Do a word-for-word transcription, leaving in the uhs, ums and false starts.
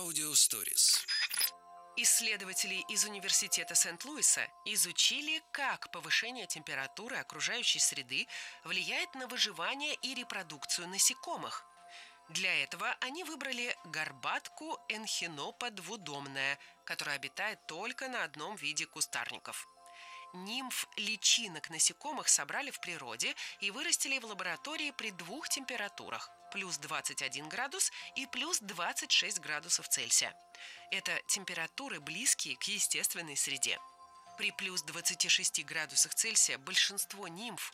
Аудиосторис. Исследователи из Университета Сент-Луиса изучили, как повышение температуры окружающей среды влияет на выживание и репродукцию насекомых. Для этого они выбрали горбатку энхинопа двудомная, которая обитает только на одном виде кустарников. Нимф личинок насекомых собрали в природе и вырастили в лаборатории при двух температурах – плюс двадцать один градус и плюс двадцать шесть градусов Цельсия. Это температуры, близкие к естественной среде. При плюс двадцати шести градусах Цельсия большинство нимф